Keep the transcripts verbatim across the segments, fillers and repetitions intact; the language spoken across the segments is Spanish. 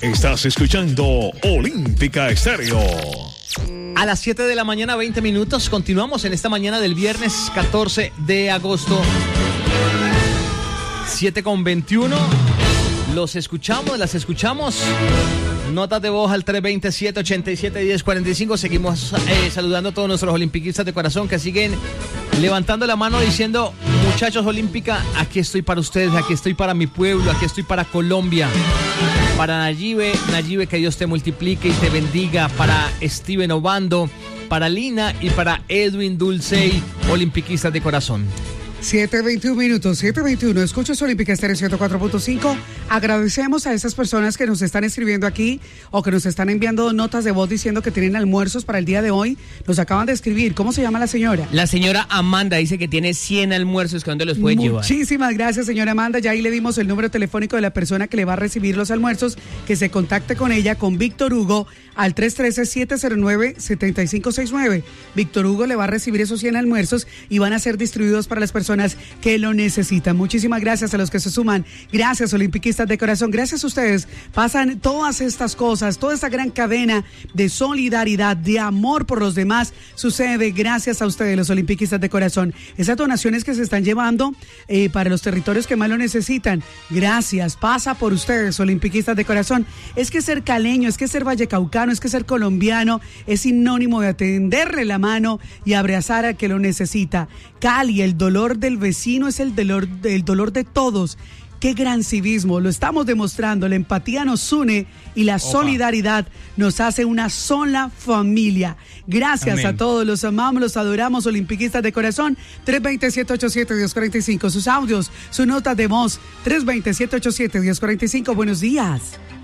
Estás escuchando Olímpica Estéreo. A las siete de la mañana, veinte minutos. Continuamos en esta mañana del viernes catorce de agosto. siete con veintiuno. Los escuchamos, las escuchamos. Notas de voz al tres dos cero, siete ocho siete, uno cero cuatro cinco. Seguimos eh, saludando a todos nuestros olimpiquistas de corazón que siguen levantando la mano diciendo: muchachos olímpica, aquí estoy para ustedes, aquí estoy para mi pueblo, aquí estoy para Colombia. Para Nayibe, Nayibe, que Dios te multiplique y te bendiga. Para Steven Obando, para Lina y para Edwin Dulcey, olimpiquistas de corazón. siete veintiuno minutos, siete veintiuno. Escuchas Olímpica Estéreo ciento cuatro punto cinco. Agradecemos a esas personas que nos están escribiendo aquí o que nos están enviando notas de voz diciendo que tienen almuerzos para el día de hoy. Nos acaban de escribir. ¿Cómo se llama la señora? La señora Amanda dice que tiene cien almuerzos. ¿Que dónde los puede llevar? Muchísimas gracias, señora Amanda. Ya ahí le dimos el número telefónico de la persona que le va a recibir los almuerzos. Que se contacte con ella, con Víctor Hugo, al tres uno tres, siete cero nueve, siete cinco seis nueve. Víctor Hugo le va a recibir esos cien almuerzos y van a ser distribuidos para las personas que lo necesitan. Muchísimas gracias a los que se suman. Gracias, olimpiquistas de corazón. Gracias a ustedes. Pasan todas estas cosas, toda esta gran cadena de solidaridad, de amor por los demás, sucede gracias a ustedes, los olimpiquistas de corazón. Esas donaciones que se están llevando eh, para los territorios que más lo necesitan. Gracias. Pasa por ustedes, olimpiquistas de corazón. Es que ser caleño, es que ser vallecaucano, es que ser colombiano es sinónimo de tenderle la mano y abrazar al que lo necesita. Cali, el dolor del vecino es el dolor, el dolor de todos. Qué gran civismo, lo estamos demostrando. La empatía nos une y la Opa. solidaridad nos hace una sola familia. Gracias Amén. A todos, los amamos, los adoramos, olimpiquistas de corazón. tres dos cero, siete ocho siete, uno cero cuatro cinco. Sus audios, su nota de voz, tres dos cero, siete ocho siete, uno cero cuatro cinco. Buenos días.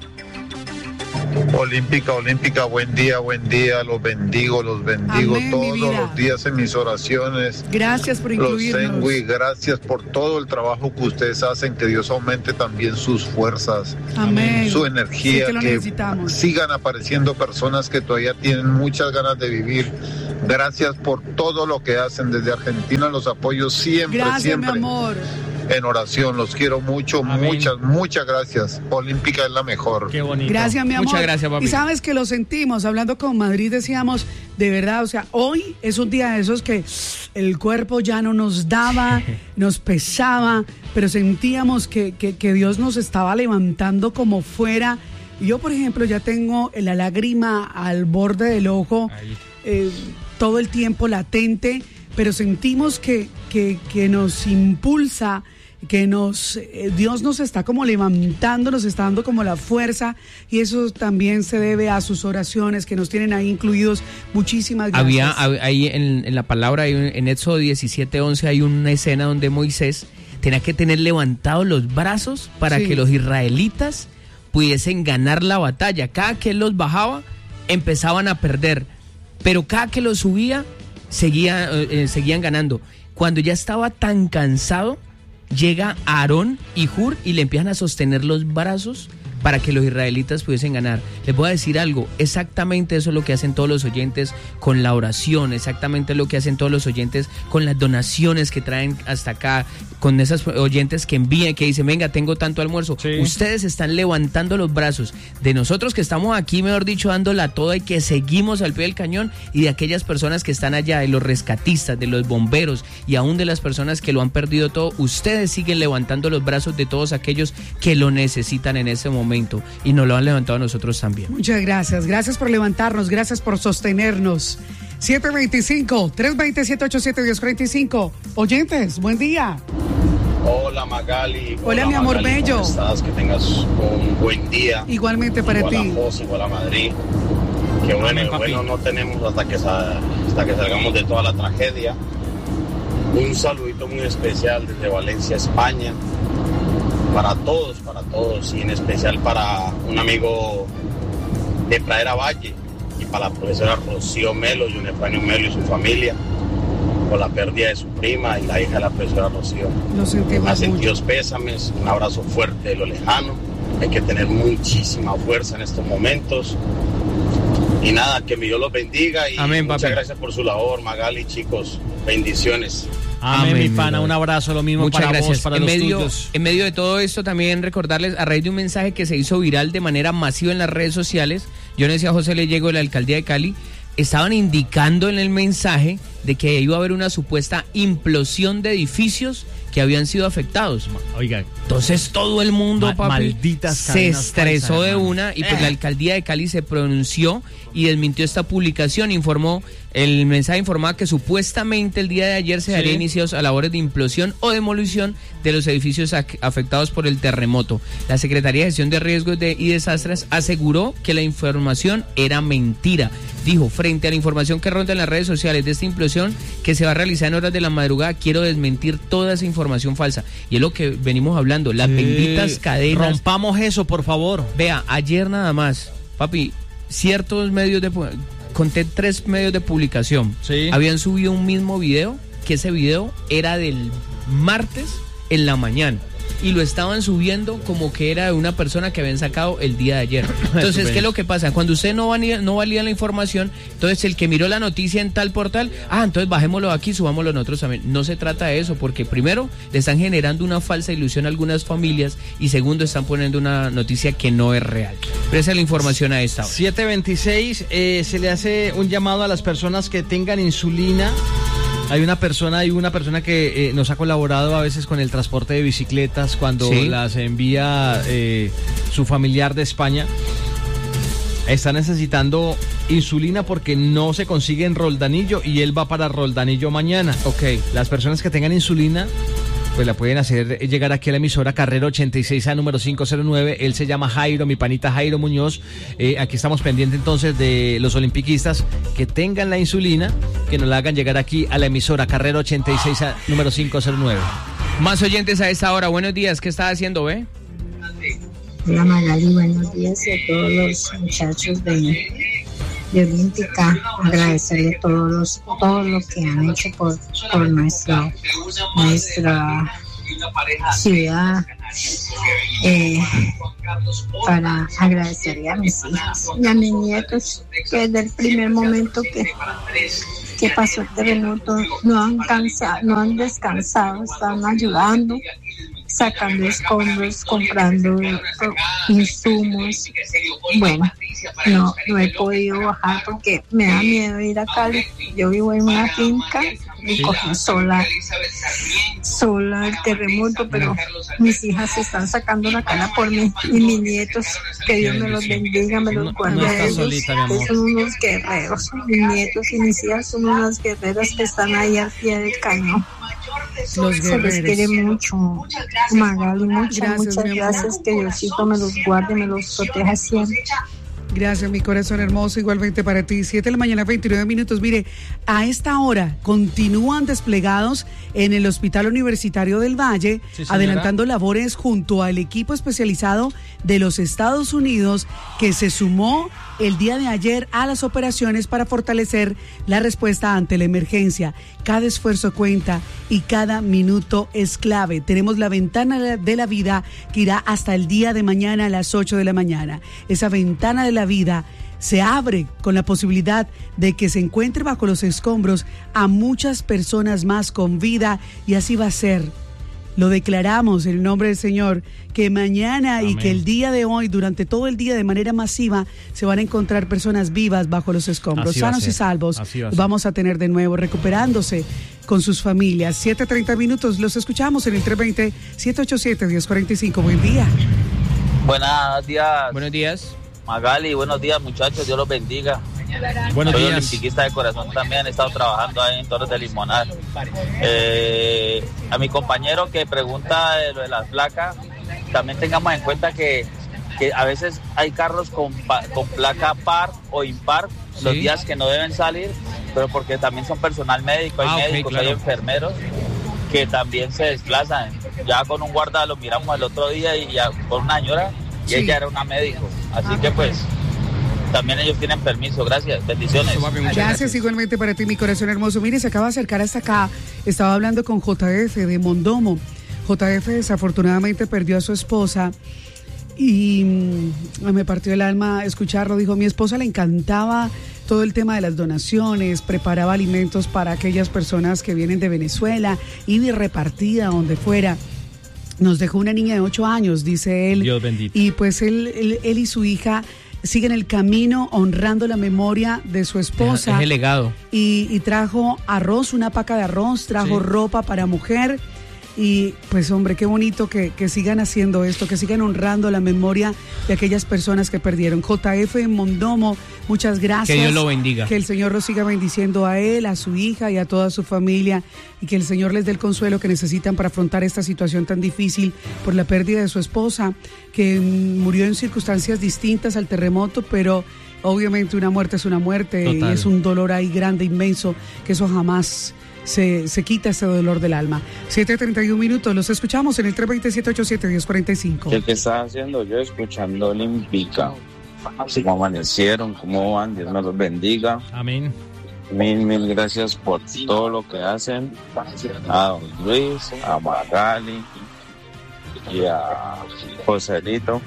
Olímpica, Olímpica, buen día, buen día, los bendigo, los bendigo Amén, todos los días en mis oraciones. Gracias por incluirnos. Los tengo y gracias por todo el trabajo que ustedes hacen, que Dios aumente también sus fuerzas, Amén. Su energía, sí, que, que sigan apareciendo personas que todavía tienen muchas ganas de vivir. Gracias por todo lo que hacen desde Argentina, los apoyo siempre, gracias, siempre. Mi amor. En oración, los quiero mucho, Amén. muchas, muchas gracias. Olímpica es la mejor. Qué bonito. Gracias, mi amor. Muchas gracias, papi. Y sabes que lo sentimos, hablando con Madrid decíamos, de verdad, o sea, hoy es un día de esos que el cuerpo ya no nos daba, nos pesaba, pero sentíamos que, que, que Dios nos estaba levantando como fuera. Yo, por ejemplo, ya tengo la lágrima al borde del ojo, eh, todo el tiempo latente, pero sentimos que, que, que nos impulsa, que nos eh, Dios nos está como levantando, nos está dando como la fuerza, y eso también se debe a sus oraciones que nos tienen ahí incluidos. Muchísimas gracias. Había ahí en, en la palabra, en Éxodo diecisiete once hay una escena donde Moisés tenía que tener levantados los brazos para sí. que los israelitas pudiesen ganar la batalla. Cada que él los bajaba empezaban a perder, pero cada que los subía seguía, eh, seguían ganando. Cuando ya estaba tan cansado, llega Aarón y Hur y le empiezan a sostener los brazos para que los israelitas pudiesen ganar. Les voy a decir algo, exactamente eso es lo que hacen todos los oyentes con la oración, exactamente lo que hacen todos los oyentes con las donaciones que traen hasta acá, con esas oyentes que envían, que dicen, venga, tengo tanto almuerzo. Sí. Ustedes están levantando los brazos de nosotros que estamos aquí, mejor dicho, dándola toda y que seguimos al pie del cañón, y de aquellas personas que están allá, de los rescatistas, de los bomberos y aún de las personas que lo han perdido todo. Ustedes siguen levantando los brazos de todos aquellos que lo necesitan en ese momento. Y nos lo han levantado a nosotros también. Muchas gracias, gracias por levantarnos, gracias por sostenernos. siete veinticinco, tres dos cero, siete ocho siete, uno cero cuatro cinco. Oyentes, buen día. Hola Magali. Hola, hola mi amor Magali, bello. ¿Cómo estás? Que tengas un buen día. Igualmente para igual ti. Igual a José, igual a Madrid. Que bueno, Amén, bueno no tenemos hasta que, hasta que salgamos de toda la tragedia. Un saludito muy especial desde Valencia, España. Para todos, para todos, y en especial para un amigo de Pradera Valle y para la profesora Rocío Melo, Yunefranio Melo y su familia, por la pérdida de su prima y la hija de la profesora Rocío. Lo sentimos Más mucho. sentidos pésames, un abrazo fuerte de lo lejano. Hay que tener muchísima fuerza en estos momentos. Y nada, que mi Dios los bendiga y Amén, muchas papi. gracias por su labor, Magali, chicos. Bendiciones. Amén, Amén mi pana, un abrazo, lo mismo. Muchas para gracias. Vos, para en los medio, tuyos. En medio de todo esto, también recordarles, a raíz de un mensaje que se hizo viral de manera masiva en las redes sociales, yo le decía a José Leyego de la Alcaldía de Cali, estaban indicando en el mensaje de que iba a haber una supuesta implosión de edificios que habían sido afectados. Oiga, entonces todo el mundo, ma- papi, malditas se estresó falsas, de hermano. una y pues eh. la Alcaldía de Cali se pronunció y desmintió esta publicación. Informó, el mensaje informaba que supuestamente el día de ayer se daría sí. inicios a labores de implosión o demolición de los edificios ac- afectados por el terremoto. La Secretaría de Gestión de Riesgos de, y Desastres aseguró que la información era mentira. Dijo, frente a la información que ronda en las redes sociales de esta implosión que se va a realizar en horas de la madrugada, quiero desmentir toda esa información falsa. Y es lo que venimos hablando, las sí. benditas cadenas. Rompamos eso, por favor. Vea, ayer nada más, papi, ciertos medios de... Conté tres medios de publicación. Sí. Habían subido un mismo video, que ese video era del martes en la mañana. Y lo estaban subiendo como que era de una persona que habían sacado el día de ayer. Entonces, ¿qué es lo que pasa? Cuando usted no valida, no valida la información, entonces el que miró la noticia en tal portal, ah, entonces bajémoslo aquí, subámoslo nosotros también. No se trata de eso, porque primero le están generando una falsa ilusión a algunas familias y segundo están poniendo una noticia que no es real. Pero esa es la información a esta hora. siete veintiséis, eh, se le hace un llamado a las personas que tengan insulina. Hay una persona, hay una persona que eh, nos ha colaborado a veces con el transporte de bicicletas cuando ¿sí? las envía eh, su familiar de España. Está necesitando insulina porque no se consigue en Roldanillo y él va para Roldanillo mañana. Ok. Las personas que tengan insulina, pues la pueden hacer llegar aquí a la emisora Carrera ochenta y seis A número quinientos nueve. Él se llama Jairo, mi panita Jairo Muñoz. Eh, aquí estamos pendientes entonces de los olimpiquistas que tengan la insulina, que nos la hagan llegar aquí a la emisora Carrera ochenta y seis A número quinientos nueve. Más oyentes a esta hora. Buenos días, ¿qué está haciendo, ve? Hola Magali, buenos días y a todos los muchachos de, de Olímpica. Agradecerle todos los, todo lo que han hecho por, por nuestra, nuestra ciudad. Eh, para agradecerle a mis hijas y a mis nietos que desde el primer momento que, que pasó el terremoto no han cansado, no han descansado, están ayudando, sacando escombros, comprando insumos. Bueno, no, no he podido bajar porque me da miedo ir a Cali. Yo vivo en una finca y cogí sola, sola el terremoto, pero mis hijas se están sacando la cara por mí y mis nietos, que Dios me los bendiga, me los guarde no, no a ellos, solita, que son unos guerreros. Mis nietos y mis hijas son unas guerreras que están ahí al pie del cañón. Los se les quiere mucho, Magali, muchas, gracias, muchas gracias, que Diosito me los guarde, me los proteja siempre. Gracias, mi corazón hermoso, igualmente para ti. siete de la mañana, veintinueve minutos. Mire, a esta hora continúan desplegados en el Hospital Universitario del Valle, sí, adelantando labores junto al equipo especializado de los Estados Unidos que se sumó el día de ayer a las operaciones para fortalecer la respuesta ante la emergencia. Cada esfuerzo cuenta y cada minuto es clave. Tenemos la ventana de la vida que irá hasta el día de mañana a las ocho de la mañana. Esa ventana de la vida se abre con la posibilidad de que se encuentre bajo los escombros a muchas personas más con vida, y así va a ser. Lo declaramos en el nombre del Señor, que mañana Amén. Y que el día de hoy, durante todo el día de manera masiva, se van a encontrar personas vivas bajo los escombros, sanos y salvos. A Vamos a tener de nuevo recuperándose con sus familias. siete treinta minutos, los escuchamos en el tres veinte, siete ochenta y siete, diez cuarenta y cinco. Buen día. Buenos días. Buenos días. Magali, buenos días muchachos, Dios los bendiga. Buenos Soy días. olimpiquista de corazón también, he estado trabajando ahí en Torres de Limonar. Eh, a mi compañero que pregunta de lo de las placas, también tengamos en cuenta que, que a veces hay carros con, con placa par o impar, ¿sí? Los días que no deben salir, pero porque también son personal médico, hay ah, médicos, okay, claro. Hay enfermeros que también se desplazan. Ya con un guarda lo miramos el otro día y ya con una señora, y sí. Ella era una médico, así ah, que pues también ellos tienen permiso. Gracias, bendiciones. Gracias, gracias igualmente para ti, mi corazón hermoso. Mire, se acaba de acercar hasta acá, estaba hablando con J F de Mondomo. J F desafortunadamente perdió a su esposa y mmm, me partió el alma escucharlo. Dijo, mi esposa le encantaba todo el tema de las donaciones, preparaba alimentos para aquellas personas que vienen de Venezuela, iba y repartía donde fuera. Nos dejó una niña de ocho años, dice él. Dios bendito. Y pues él, él, él y su hija siguen el camino honrando la memoria de su esposa. Es el legado. Y, y trajo arroz, una paca de arroz, trajo Sí. ropa para mujer. Y pues hombre, qué bonito que, que sigan haciendo esto, que sigan honrando la memoria de aquellas personas que perdieron. J F Mondomo, muchas gracias. Que Dios lo bendiga. Que el Señor lo siga bendiciendo a él, a su hija y a toda su familia, y que el Señor les dé el consuelo que necesitan para afrontar esta situación tan difícil por la pérdida de su esposa, que murió en circunstancias distintas al terremoto, pero obviamente una muerte es una muerte. Total. Y es un dolor ahí grande, inmenso, que eso jamás Se, se quita ese dolor del alma. siete treinta y un minutos, los escuchamos en el tres dos siete, ocho siete, uno cero cuatro cinco. ¿Qué, ¿Qué estás haciendo? Yo escuchando Olímpica. ¿Cómo amanecieron? ¿Cómo van? Dios me los bendiga. Amén. Mil, mil gracias por todo lo que hacen. A don Luis, a Magali y a Joselito.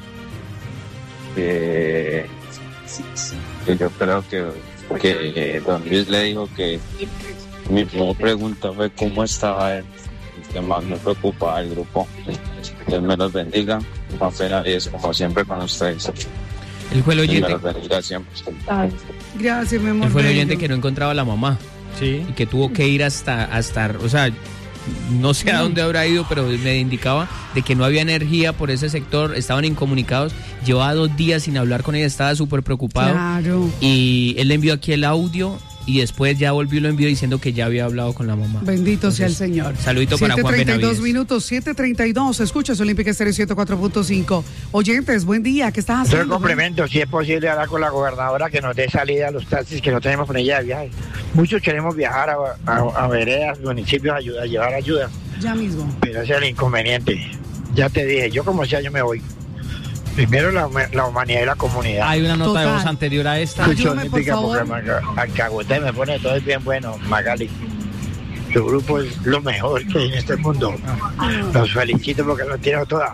Que, que yo creo que, que eh, don Luis le dijo que mi primera pregunta fue cómo estaba él. El que más me preocupa el grupo. Dios me los bendiga. Juan Fernández, como siempre, con ustedes. Él fue el Dios me oyente. los bendiga siempre. Gracias, mi amor. Él fue el bello. oyente que no encontraba a la mamá. Sí. Y que tuvo que ir hasta, hasta, o sea, no sé a dónde habrá ido, pero me indicaba de que no había energía por ese sector, estaban incomunicados, llevaba dos días sin hablar con ella, estaba súper preocupado. Claro. Y él le envió aquí el audio y después ya volvió y lo envió diciendo que ya había hablado con la mamá. Bendito Entonces, sea el Señor. Saludito para Juan siete treinta y dos Benavides. minutos, siete treinta y dos. Escuchas Olímpica Estéreo ciento cuatro punto cinco. Oyentes, buen día. ¿Qué estás Yo haciendo? complemento, si es posible, hablar con la gobernadora que nos dé salida a los taxis que no tenemos con ella de viaje. Muchos queremos viajar a, a, a veredas, municipios, ayuda, a llevar ayuda, Ya mismo. pero ese es el inconveniente. Ya te dije, yo como sea, yo me voy. Primero la, la humanidad y la comunidad. Hay una nota Total. de voz anterior a esta. Escucho Ayúdame, por Olímpica porque favor. me alcahuete me pone todo es bien bueno, Magali. Tu grupo es lo mejor que hay en este mundo. Los felicito porque lo han tirado todas.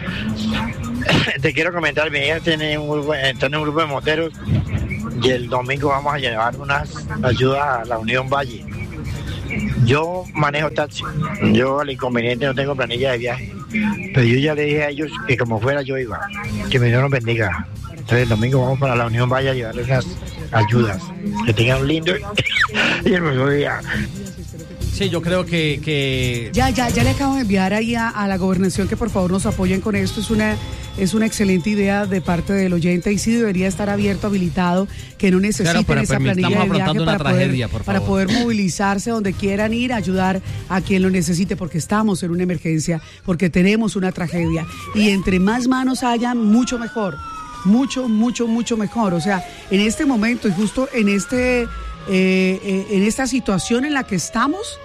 Te quiero comentar, mi hija tiene un grupo, está en un grupo de moteros y el domingo vamos a llevar unas ayudas a la Unión Valle. Yo manejo taxi, yo al inconveniente no tengo planilla de viaje, pero yo ya le dije a ellos que como fuera yo iba, que mi Dios nos bendiga. Entonces el domingo vamos para la Unión Valle a llevarles unas ayudas, que tengan un lindo y hermoso día. Sí, yo creo que, que Ya, ya, ya le acabo de enviar ahí a, a la gobernación que por favor nos apoyen con esto. Es una, es una excelente idea de parte del oyente y sí debería estar abierto, habilitado, que no necesiten Claro, para esa permitir- planilla de estamos viaje afrontando una para poder, tragedia, por para favor. poder movilizarse donde quieran ir, ayudar a quien lo necesite, porque estamos en una emergencia, porque tenemos una tragedia. Y entre más manos hayan, mucho mejor. Mucho, mucho, mucho mejor. O sea, en este momento y justo en este, eh, eh, en esta situación en la que estamos,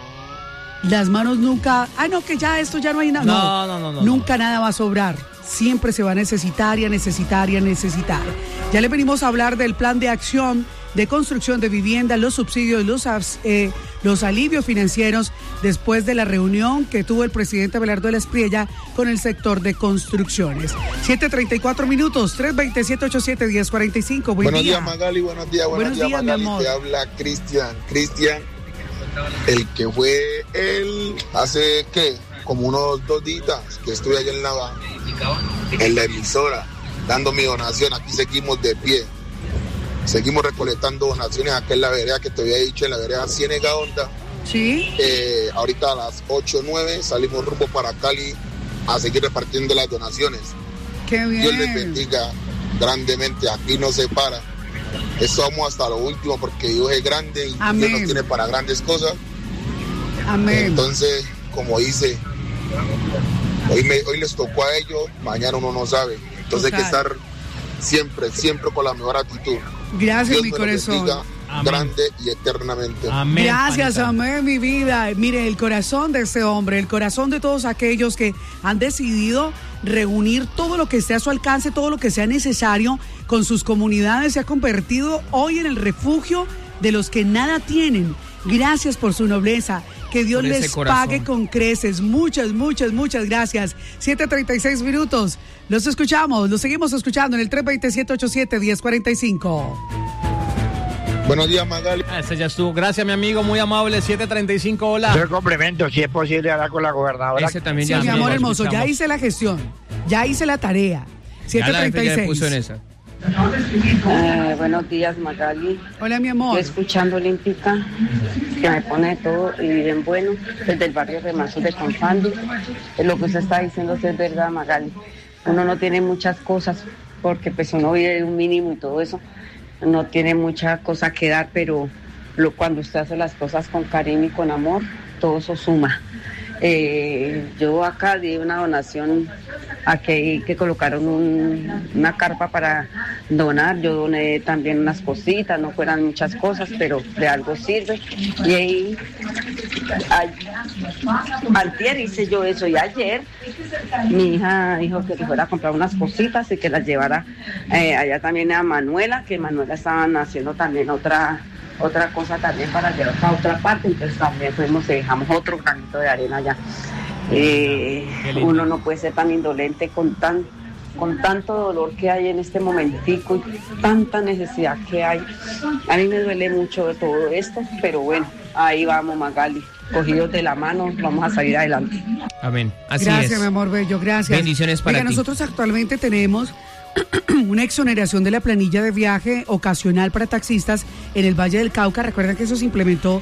las manos nunca, ah no, que ya esto ya no hay nada. No, no, no, no, Nunca nada va a sobrar. Siempre se va a necesitar y a necesitar y a necesitar. Ya le venimos a hablar del plan de acción de construcción de vivienda, los subsidios, los, eh, los alivios financieros después de la reunión que tuvo el presidente Abelardo de la Espriella con el sector de construcciones. siete treinta y cuatro minutos, tres dos siete, ocho siete, uno cero cuatro cinco. Buen Buenos día. días, Magali, buenos días, buenos, Buenos días, mi Magali. amor. Te habla Cristian. Cristian, el que fue él hace, ¿qué? Como unos dos días que estuve allá en la, en la emisora dando mi donación. Aquí seguimos de pie. Seguimos recolectando donaciones aquí en la vereda que te había dicho, en la vereda Ciénega Honda. Sí. Eh, ahorita a las ocho o nueve salimos rumbo para Cali a seguir repartiendo las donaciones. Qué bien. Dios les bendiga grandemente. Aquí no se para. Eso vamos hasta lo último porque Dios es grande y Amén. Dios nos tiene para grandes cosas. Amén. Entonces, como dice, hoy, me, hoy les tocó a ellos, mañana uno no sabe. Entonces hay que Total. estar siempre, siempre con la mejor actitud. Gracias, Dios mi me los corazón. bendiga Amén. grande y eternamente. Amén. Gracias, panita. amén, mi vida. Mire, el corazón de ese hombre, el corazón de todos aquellos que han decidido reunir todo lo que esté a su alcance, todo lo que sea necesario con sus comunidades, se ha convertido hoy en el refugio de los que nada tienen. Gracias por su nobleza. Que Dios Por ese les corazón. pague con creces. Muchas, muchas, muchas gracias. siete treinta y seis minutos. Los escuchamos, los seguimos escuchando en el tres dos siete, ocho siete, uno cero cuatro cinco. Buenos días, Magali. Ah, ese ya estuvo. Gracias, mi amigo, muy amable. siete treinta y cinco, hola. Yo complemento, si es posible hablar con la gobernadora. Ese también Sí, ya mi amor hermoso, ya hice la gestión, ya hice la tarea. siete treinta y seis. puso en esa. Eh, buenos días, Magali. Hola, mi amor. Yo escuchando Olímpica, que me pone todo y bien bueno, desde el barrio Remanso de Confandi. Lo que usted está diciendo es verdad, Magali. Uno no tiene muchas cosas, porque pues uno vive de un mínimo y todo eso. No tiene mucha cosa que dar, pero lo, cuando usted hace las cosas con cariño y con amor, todo eso suma. Eh, yo acá di una donación a que, que colocaron un, una carpa para donar. Yo doné también unas cositas, no fueran muchas cosas, pero de algo sirve. Y ahí, antier hice yo eso, y ayer mi hija dijo que fuera a comprar unas cositas y que las llevara eh, allá también a Manuela, que Manuela estaban haciendo también otra otra cosa también para llevar a otra parte, entonces también fuimos y dejamos otro granito de arena allá. Eh, uno no puede ser tan indolente con tan con tanto dolor que hay en este momentico y tanta necesidad que hay. A mí me duele mucho de todo esto, pero bueno, ahí vamos, Magali, cogidos de la mano, vamos a salir adelante. Amén. Así gracias, es. mi amor bello, gracias. Bendiciones para Oiga, ti. nosotros actualmente tenemos una exoneración de la planilla de viaje ocasional para taxistas en el Valle del Cauca. Recuerden que eso se implementó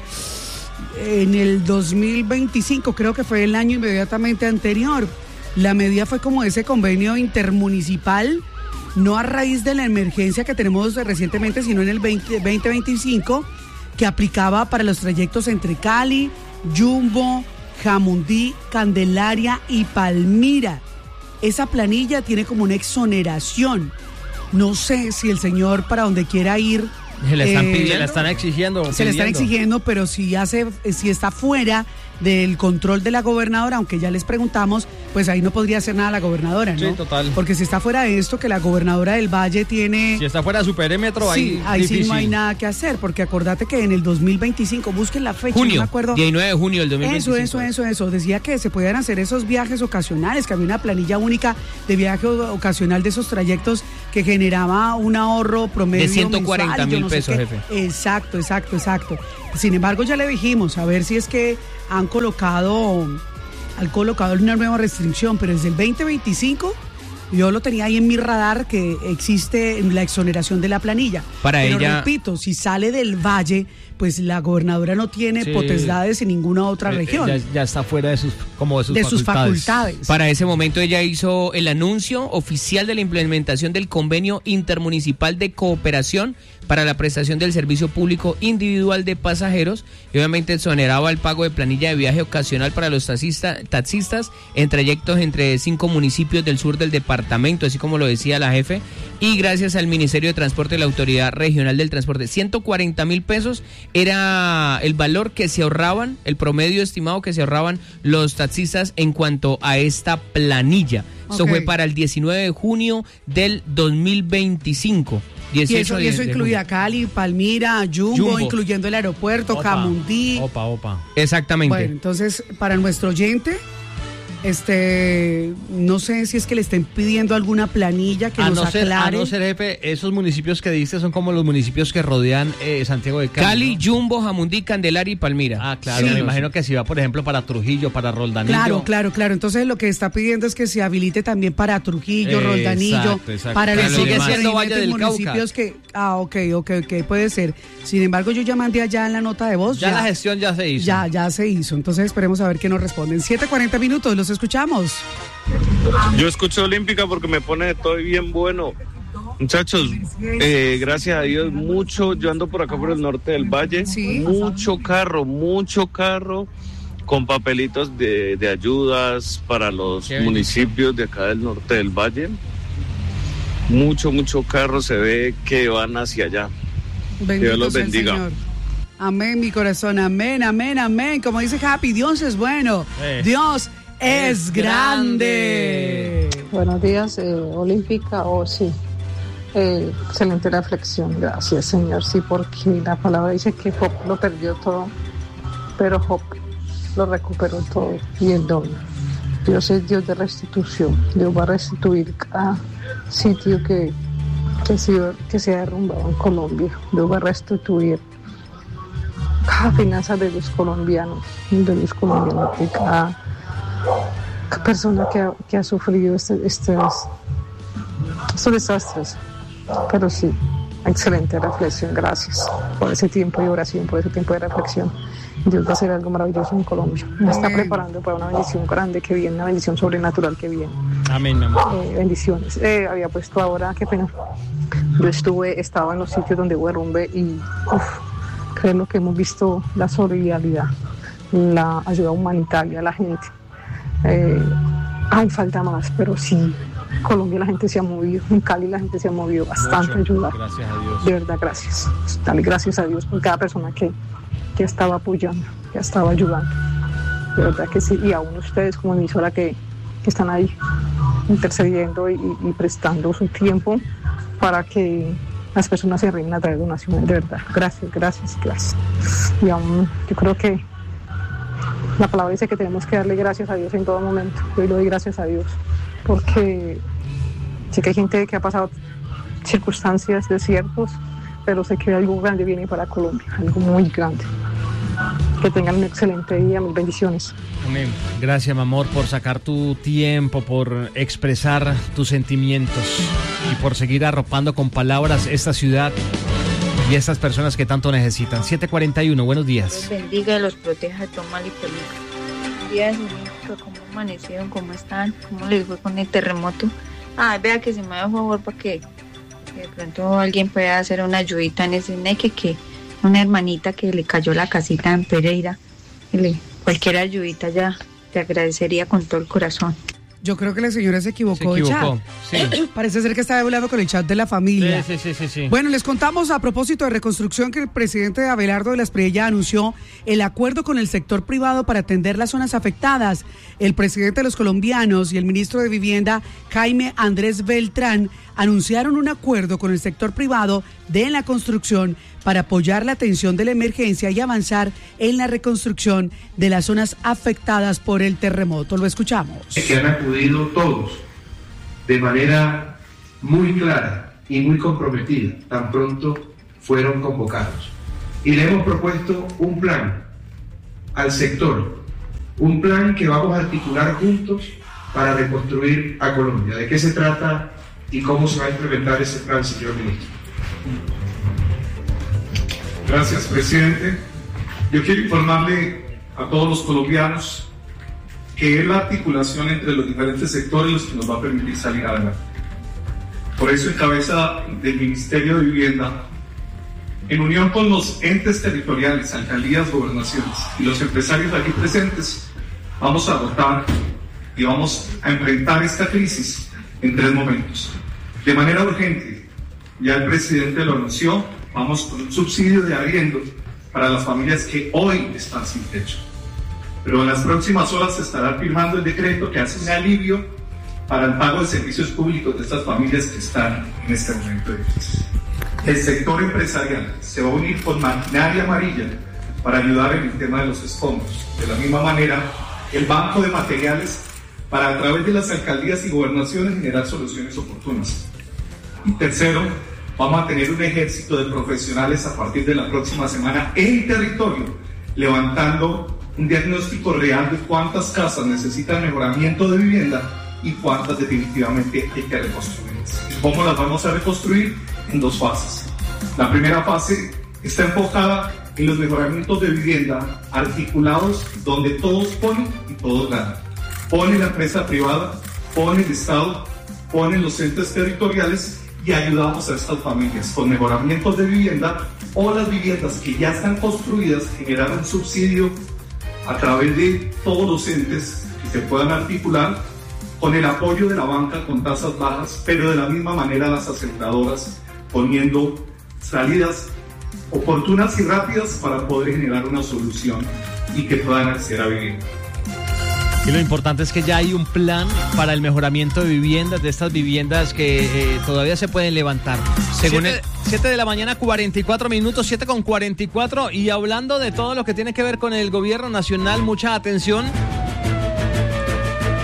en el dos mil veinticinco, creo que fue el año inmediatamente anterior. La medida fue como ese convenio intermunicipal, no a raíz de la emergencia que tenemos recientemente, sino en el veinte veinticinco, que aplicaba para los trayectos entre Cali, Jumbo, Jamundí, Candelaria y Palmira. Esa planilla tiene como una exoneración. No sé si el señor para donde quiera ir Se la están eh, pidiendo, se la están exigiendo. se le están pidiendo. exigiendo, pero si hace, si está fuera del control de la gobernadora, aunque ya les preguntamos, pues ahí no podría hacer nada la gobernadora, ¿no? Sí, total. Porque si está fuera de esto, que la gobernadora del Valle tiene... Si está fuera de su perímetro, sí, ahí ahí sí difícil. no hay nada que hacer, porque acordate que en el dos mil veinticinco, busquen la fecha, Junio, no me acuerdo. diecinueve de junio del dos mil veinticinco. Eso, eso, eso, eso. Decía que se podían hacer esos viajes ocasionales, que había una planilla única de viaje ocasional de esos trayectos que generaba un ahorro promedio De ciento cuarenta mensual, yo mil no sé pesos, qué. jefe. Exacto, exacto, exacto. Sin embargo, ya le dijimos, a ver si es que han colocado, han colocado una nueva restricción, pero desde el veinte veinticinco yo lo tenía ahí en mi radar que existe la exoneración de la planilla. Para pero ella- repito, si sale del Valle, pues la gobernadora no tiene Sí. potestades en ninguna otra Eh, eh, región. Ya, ya está fuera de sus, como de sus de sus facultades. facultades. Para ese momento ella hizo el anuncio oficial de la implementación del convenio intermunicipal de cooperación para la prestación del servicio público individual de pasajeros y obviamente exoneraba el pago de planilla de viaje ocasional para los taxista- taxistas en trayectos entre cinco municipios del sur del departamento, así como lo decía la jefe, y gracias al Ministerio de Transporte y la Autoridad Regional del Transporte, ciento cuarenta mil pesos era el valor que se ahorraban, el promedio estimado que se ahorraban los taxistas en cuanto a esta planilla. Eso Ok. fue para el diecinueve de junio del dos mil veinticinco. Y eso, dieciocho y eso de- de incluía Cali, Palmira, Jumbo, Jumbo. incluyendo el aeropuerto, Opa, Jamundí. Opa, opa. Exactamente. Bueno, entonces, para nuestro oyente, este, no sé si es que le estén pidiendo alguna planilla que A nos no, ser, a aclare. no ser, jefe, esos municipios que diste son como los municipios que rodean eh, Santiago de Cali. Cali, ¿no? Jumbo, Jamundí, Candelaria y Palmira. Ah, claro. Sí. Me imagino que si va, por ejemplo, para Trujillo, para Roldanillo. Claro, claro, claro. Entonces lo que está pidiendo es que se habilite también para Trujillo, Eh, Roldanillo, exacto, exacto. para Pero los sigue demás siendo Valle del municipios que... Ah, ok, ok, ok, puede ser. Sin embargo, yo ya mandé allá en la nota de voz. Ya, la gestión ya se hizo. Ya, ya se hizo. Entonces esperemos a ver qué nos responden. siete cuarenta minutos, los escuchamos. Yo escucho Olímpica porque me pone todo bien bueno. Muchachos, eh, gracias a Dios, mucho, yo ando por acá por el norte del valle, Sí. mucho carro, mucho carro con papelitos de, de ayudas para los Qué municipios de acá del norte del valle. Mucho, mucho carro se ve que van hacia allá. Bendito Dios los sea el bendiga. Señor. Amén, mi corazón. Amén, amén, amén. Como dice Happy, Dios es bueno. Eh. Dios es, Es grande. Buenos días, eh, Olímpica, oh sí, eh, excelente reflexión, gracias Señor, sí, porque la palabra dice que Job lo perdió todo, pero Job lo recuperó todo y el doble. Dios es Dios de restitución, Dios va a restituir cada sitio que que, sido, que se ha derrumbado en Colombia. Debo restituir cada finanza de los colombianos, de los colombianos, de cada, cada persona que ha, que ha sufrido este, estos, estos desastres. Pero sí, excelente reflexión, gracias por ese tiempo de oración, por ese tiempo de reflexión. Dios va a hacer algo maravilloso en Colombia. Nos está preparando para una bendición grande que viene, una bendición sobrenatural que viene. Amén, mi amor. Eh, bendiciones. Eh, había puesto ahora, qué pena. Yo estuve, estaba en los sitios donde hubo derrumbe y uf, creo que hemos visto la solidaridad, la ayuda humanitaria a la gente. Eh, hay falta más, pero sí, Colombia la gente se ha movido, en Cali la gente se ha movido bastante a ayudar. Gracias a Dios. De verdad, gracias. Dale gracias a Dios por cada persona que, que estaba apoyando, que estaba ayudando. De verdad que sí. Y aún ustedes como emisora que, que están ahí intercediendo y, y prestando su tiempo para que las personas se rinden a través de donaciones. De verdad, gracias, gracias, gracias. Y aún yo creo que la palabra dice que tenemos que darle gracias a Dios en todo momento. Yo le doy gracias a Dios porque sé que hay gente que ha pasado circunstancias desiertos, pero sé que algo grande viene para Colombia, algo muy grande. Que tengan un excelente día, mis bendiciones. Amén. Gracias, mi amor, por sacar tu tiempo, por expresar tus sentimientos y por seguir arropando con palabras esta ciudad y estas personas que tanto necesitan. siete cuarenta y uno, buenos días. Dios bendiga y los proteja de todo mal y peligro. Buenos días, Olímpica, ¿cómo amanecieron? ¿Cómo están? ¿Cómo les fue con el terremoto? Ah, vea que se me da favor para que, que de pronto alguien pueda hacer una ayudita en ese neque, que una hermanita que le cayó la casita en Pereira. Le, cualquier ayudita ya te agradecería con todo el corazón. Yo creo que la señora se equivocó, se equivocó de chat. Sí. Parece ser que estaba hablando con el chat de la familia. Sí, sí, sí, sí. Bueno, les contamos a propósito de reconstrucción que el presidente Abelardo de la Espriella anunció el acuerdo con el sector privado para atender las zonas afectadas. El presidente de los colombianos y el ministro de Vivienda, Jaime Andrés Beltrán, anunciaron un acuerdo con el sector privado de la construcción para apoyar la atención de la emergencia y avanzar en la reconstrucción de las zonas afectadas por el terremoto. Lo escuchamos. Que han acudido todos de manera muy clara y muy comprometida, tan pronto fueron convocados. Y le hemos propuesto un plan al sector, un plan que vamos a articular juntos para reconstruir a Colombia. ¿De qué se trata y cómo se va a implementar ese plan, señor ministro? Gracias, presidente. Yo quiero informarle a todos los colombianos que es la articulación entre los diferentes sectores los que nos va a permitir salir adelante. Por eso, en cabeza del Ministerio de Vivienda, en unión con los entes territoriales, alcaldías, gobernaciones y los empresarios aquí presentes, vamos a dotar y vamos a enfrentar esta crisis en tres momentos. De manera urgente, ya el presidente lo anunció, vamos con un subsidio de arriendo para las familias que hoy están sin techo. Pero en las próximas horas se estará firmando el decreto que hace un alivio para el pago de servicios públicos de estas familias que están en este momento de crisis. El sector empresarial se va a unir con maquinaria amarilla para ayudar en el tema de los escombros. De la misma manera, el banco de materiales para a través de las alcaldías y gobernaciones generar soluciones oportunas. Y tercero, vamos a tener un ejército de profesionales a partir de la próxima semana en territorio, levantando un diagnóstico real de cuántas casas necesitan mejoramiento de vivienda y cuántas definitivamente hay que reconstruir. ¿Cómo las vamos a reconstruir? En dos fases. La primera fase está enfocada en los mejoramientos de vivienda articulados donde todos ponen y todos ganan. Pone la empresa privada, pone el Estado, ponen los entes territoriales y ayudamos a estas familias con mejoramientos de vivienda o las viviendas que ya están construidas, generar un subsidio a través de todos los entes que se puedan articular con el apoyo de la banca con tasas bajas, pero de la misma manera las aseguradoras poniendo salidas oportunas y rápidas para poder generar una solución y que puedan acceder a vivienda. Y lo importante es que ya hay un plan para el mejoramiento de viviendas, de estas viviendas que eh, todavía se pueden levantar. Según siete, el... siete de la mañana, cuarenta y cuatro minutos, siete con cuarenta y cuatro. Y hablando de todo lo que tiene que ver con el gobierno nacional, mucha atención.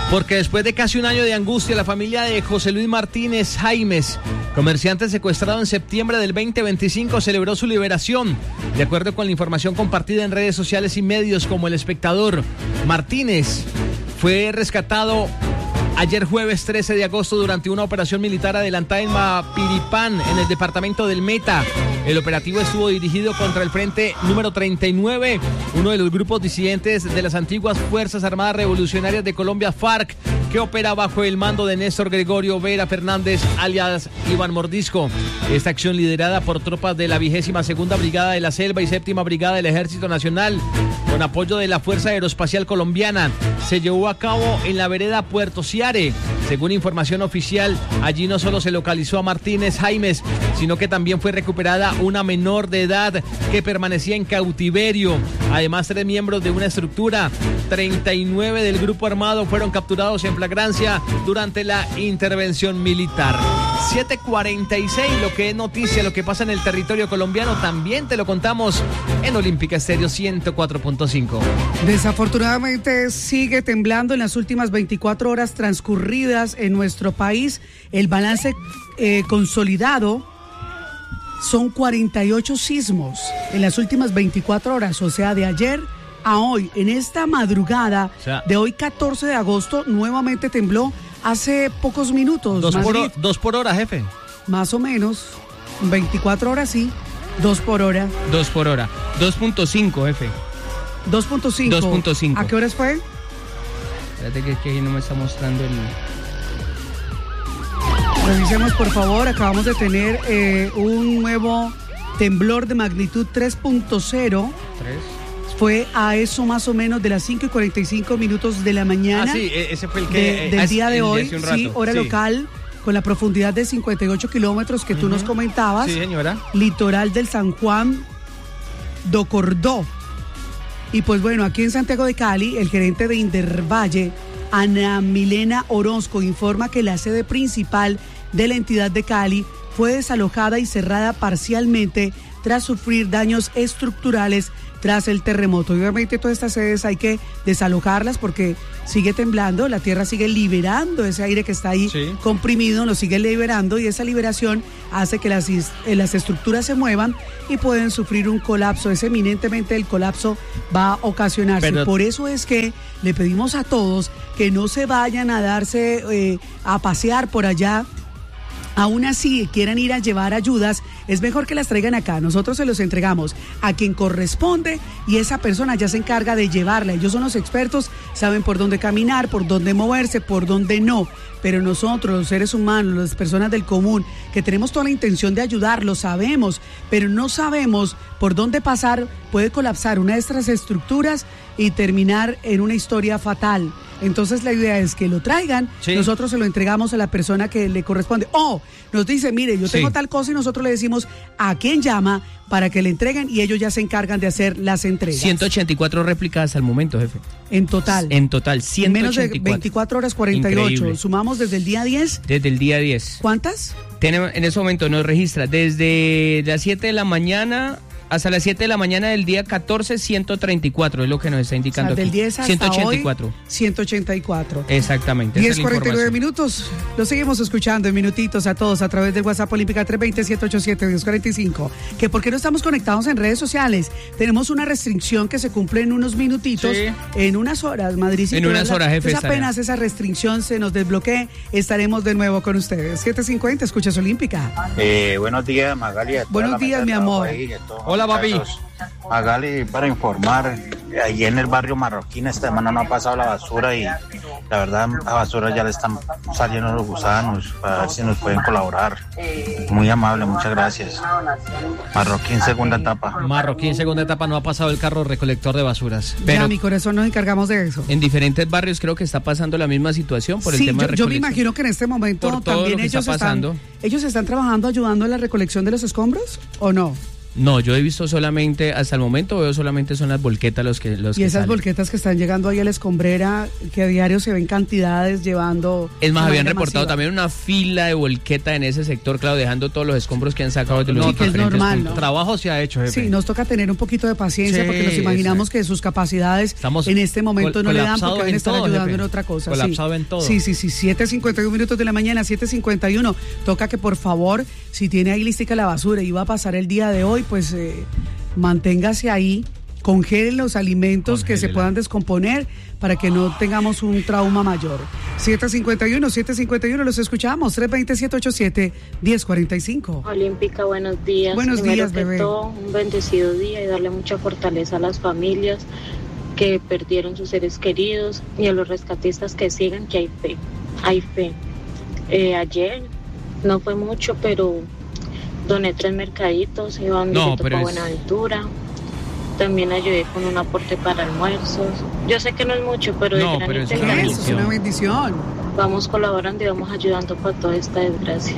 Porque después de casi un año de angustia, la familia de José Luis Martínez Jaimes, comerciante secuestrado en septiembre del veinte veinticinco, celebró su liberación. De acuerdo con la información compartida en redes sociales y medios como El Espectador, Martínez fue rescatado ayer jueves trece de agosto durante una operación militar adelantada en Mapiripán, en el departamento del Meta. El operativo estuvo dirigido contra el Frente número treinta y nueve, uno de los grupos disidentes de las antiguas Fuerzas Armadas Revolucionarias de Colombia, FARC, que opera bajo el mando de Néstor Gregorio Vera Fernández, alias Iván Mordisco. Esta acción, liderada por tropas de la vigésima segunda Brigada de la Selva y séptima Brigada del Ejército Nacional, con apoyo de la Fuerza Aeroespacial Colombiana, se llevó a cabo en la vereda Puerto Ciare. Según información oficial, allí no solo se localizó a Martínez Jaimes, sino que también fue recuperada una menor de edad que permanecía en cautiverio. Además, tres miembros de una estructura treinta y nueve del grupo armado fueron capturados en flagrancia durante la intervención militar. siete cuarenta y seis, lo que es noticia, lo que pasa en el territorio colombiano, también te lo contamos en Olímpica Estéreo ciento cuatro punto cinco. Desafortunadamente sigue temblando en las últimas veinticuatro horas transcurridas en nuestro país. El balance eh, consolidado son cuarenta y ocho sismos en las últimas veinticuatro horas, o sea, de ayer a hoy. En esta madrugada o sea, de hoy catorce de agosto nuevamente tembló hace pocos minutos. Dos por, o, dos por hora, jefe. Más o menos, veinticuatro horas sí, dos por hora. Dos por hora, dos punto cinco, jefe. dos punto cinco. dos punto cinco. ¿A qué horas fue? Espérate que, que aquí no me está mostrando el... Revisemos, por favor, acabamos de tener eh, un nuevo temblor de magnitud tres punto cero. tres. Fue a eso más o menos de las cinco y cuarenta y cinco minutos de la mañana. Ah, sí, ese fue el que... De, del eh, día de hoy, de sí, hora sí. local, con la profundidad de cincuenta y ocho kilómetros que uh-huh. tú nos comentabas. Sí, señora. Litoral del San Juan do Cordó. Y pues bueno, aquí en Santiago de Cali, el gerente de Indervalle, Ana Milena Orozco, informa que la sede principal de la entidad de Cali fue desalojada y cerrada parcialmente tras sufrir daños estructurales tras el terremoto. Obviamente todas estas sedes hay que desalojarlas porque sigue temblando, la tierra sigue liberando ese aire que está ahí sí. comprimido, lo sigue liberando, y esa liberación hace que las, las estructuras se muevan y pueden sufrir un colapso. Es eminentemente el colapso va a ocasionarse. Pero... Por eso es que le pedimos a todos que no se vayan a darse eh, a pasear por allá. Aún así, quieran ir a llevar ayudas, es mejor que las traigan acá. Nosotros se los entregamos a quien corresponde y esa persona ya se encarga de llevarla. Ellos son los expertos, saben por dónde caminar, por dónde moverse, por dónde no. Pero nosotros, los seres humanos, las personas del común, que tenemos toda la intención de ayudar, lo sabemos, pero no sabemos por dónde pasar, puede colapsar una de estas estructuras y terminar en una historia fatal. Entonces la idea es que lo traigan, sí. nosotros se lo entregamos a la persona que le corresponde. O nos dice, mire, yo tengo sí. tal cosa, y nosotros le decimos a quién llama para que le entreguen y ellos ya se encargan de hacer las entregas. ciento ochenta y cuatro réplicas al momento, jefe. En total. En total, ciento ochenta y cuatro. En menos de veinticuatro horas, cuarenta y ocho. Increíble. Sumamos desde el día diez. Desde el día diez. ¿Cuántas? Tenemos, en ese momento nos registra desde las siete de la mañana hasta las siete de la mañana del día catorce, ciento treinta y cuatro, es lo que nos está indicando, o sea, del aquí. diez hasta ciento ochenta y cuatro. Hoy, ciento ochenta y cuatro. Exactamente. diez cuarenta y nueve minutos. Lo seguimos escuchando en minutitos a todos a través del WhatsApp Olímpica tres dos cero, siete ocho siete, diez cuarenta y cinco. Que por qué no estamos conectados en redes sociales. Tenemos una restricción que se cumple en unos minutitos, sí. en unas horas, Madrid. En unas horas, jefe. Entonces apenas esa restricción se nos desbloquee, estaremos de nuevo con ustedes. siete cincuenta, escuchas Olímpica. Eh, buenos días, Magali. Buenos días, mi amor. Ahí, hola, papi. Magali, para informar, allí en el barrio Marroquín esta semana no ha pasado la basura y la verdad la basura ya le están saliendo los gusanos, para ver si nos pueden colaborar. Muy amable, muchas gracias. Marroquín, segunda etapa. Marroquín, segunda etapa, no ha pasado el carro recolector de basuras. Pero ya, mi corazón, nos encargamos de eso. En diferentes barrios creo que está pasando la misma situación por sí, el tema yo, de recolección. Yo me imagino que en este momento también ellos están, ellos están trabajando ayudando en la recolección de los escombros, ¿o no? No, yo he visto solamente, hasta el momento veo solamente son las volquetas los que los Y que esas salen. volquetas que están llegando ahí a la escombrera, que a diario se ven cantidades llevando... Es más, de habían manera reportado masiva. también una fila de volqueta en ese sector, claro, dejando todos los escombros que han sacado de los No, que es diferentes normal, puntos. ¿no? Trabajo se ha hecho, jefe. Sí, nos toca tener un poquito de paciencia Sí, porque nos imaginamos que sus capacidades Estamos en este momento col- no le dan colapsados porque deben en estar todo, ayudando jefe. en otra cosa. Colapsado sí. en todo. Sí, sí, sí, siete cincuenta y uno minutos de la mañana, siete cincuenta y uno. Toca que por favor, si tiene ahí listica la basura y va a pasar el día de hoy, pues eh, manténgase ahí, congelen los alimentos que se puedan descomponer para que no tengamos un trauma mayor. siete cincuenta y uno, siete cincuenta y uno, los escuchamos, tres dos cero, siete ocho siete, uno cero cuatro cinco. Olímpica, buenos días. Buenos Primero días, que bebé. todo, un bendecido día y darle mucha fortaleza a las familias que perdieron sus seres queridos y a los rescatistas que sigan, que hay fe, hay fe. Eh, ayer no fue mucho, pero doné tres mercaditos, iba un No, directo pero para es- Buenaventura. También ayudé con un aporte para almuerzos. Yo sé que no es mucho, pero No, de pero granito es en una granito Es una bendición. vamos colaborando y vamos ayudando para toda esta desgracia.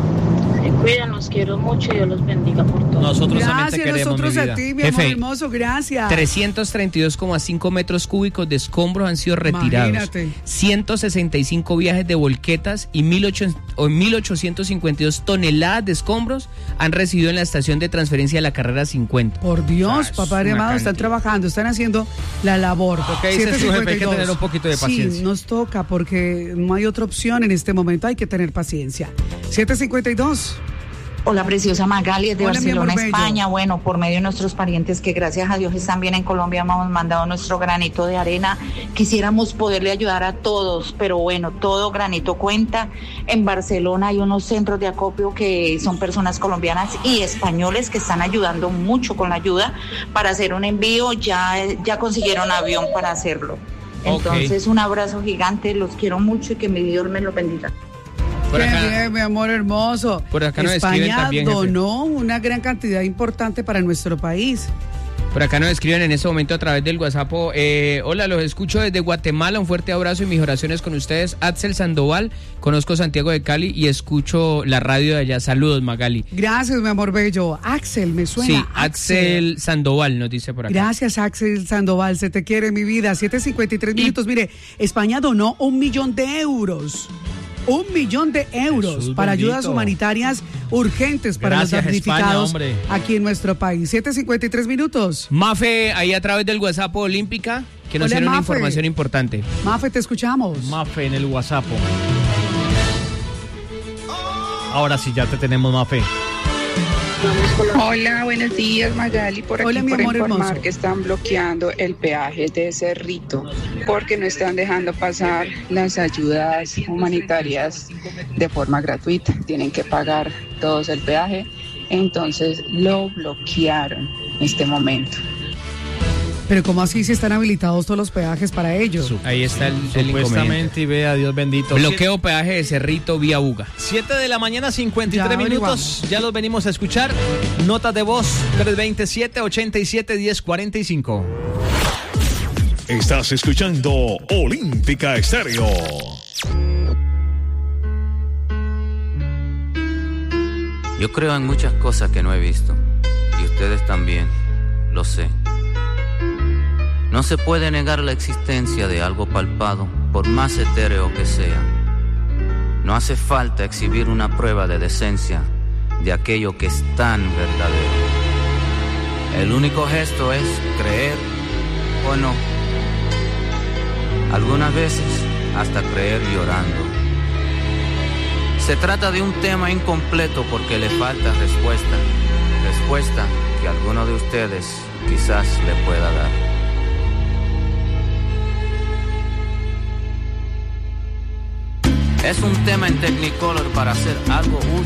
Se cuidan, los quiero mucho y Dios los bendiga por todo. Nosotros también te Gracias, queremos, nosotros mi a vida. ti, mi amor Jefe, hermoso, gracias. trescientos treinta y dos coma cinco metros cúbicos de escombros han sido retirados. Imagínate. ciento sesenta y cinco viajes de volquetas y mil ochocientos cincuenta y dos toneladas de escombros han recibido en la estación de transferencia de la carrera cincuenta. Por Dios, O sea, es papá una amado, están cantidad. trabajando, están haciendo la labor. Lo que dice su jefe, hay que tener un poquito de paciencia. Sí, nos toca porque no hay otra opción en este momento, hay que tener paciencia. siete cincuenta y dos. Hola, preciosa Magali, es de Hola, mi Barcelona, amor bello. España. Bueno, por medio de nuestros parientes que gracias a Dios están bien en Colombia, hemos mandado nuestro granito de arena. Quisiéramos poderle ayudar a todos, pero bueno, todo granito cuenta. En Barcelona hay unos centros de acopio que son personas colombianas y españoles que están ayudando mucho con la ayuda para hacer un envío. Ya, ya consiguieron avión para hacerlo. Entonces, un abrazo gigante, los quiero mucho y que mi Dios me los bendiga. Por Qué acá- bien, mi amor hermoso. Por acá nos escriben España también, jefe. donó una gran cantidad importante para nuestro país. Por acá nos escriben en este momento a través del WhatsApp. Eh, hola, los escucho desde Guatemala. Un fuerte abrazo y mis oraciones con ustedes. Axel Sandoval, conozco Santiago de Cali y escucho la radio de allá. Saludos, Magali. Gracias, mi amor bello. Axel, me suena. Sí, Axel Sandoval nos dice por acá. Gracias, Axel Sandoval. Se te quiere, mi vida. siete cincuenta y tres minutos. Mire, España donó un millón de euros. Un millón de euros Jesús para bendito. ayudas humanitarias urgentes para Gracias, los España, damnificados hombre. aquí en nuestro país. siete cincuenta y tres minutos. Mafe, ahí a través del WhatsApp Olímpica, que nos Hola, tiene una Mafe. información importante. Mafe, te escuchamos. Mafe en el WhatsApp. Ahora sí, ya te tenemos, Mafe. Hola, buenos días Magali, por aquí Hola, mi por amor informar hermoso. que están bloqueando el peaje de Cerrito porque no están dejando pasar las ayudas humanitarias de forma gratuita, tienen que pagar todos el peaje, entonces lo bloquearon en este momento. Pero ¿cómo así si están habilitados todos los peajes para ellos? Ahí está el, el inconveniente. Supuestamente, y vea, Dios bendito. Bloqueo peaje de Cerrito vía Uga. siete de la mañana, cincuenta y tres Ya minutos. averiguamos. Ya los venimos a escuchar. Notas de voz, tres dos siete, ocho siete, uno cero cuatro cinco. Estás escuchando Olímpica Estéreo. Yo creo en muchas cosas que no he visto, y ustedes también, lo sé. No se puede negar la existencia de algo palpado, por más etéreo que sea. No hace falta exhibir una prueba de decencia de aquello que es tan verdadero. El único gesto es creer o no. Algunas veces hasta creer llorando. Se trata de un tema incompleto porque le falta respuesta. Respuesta que alguno de ustedes quizás le pueda dar. Es un tema en Technicolor para hacer algo útil.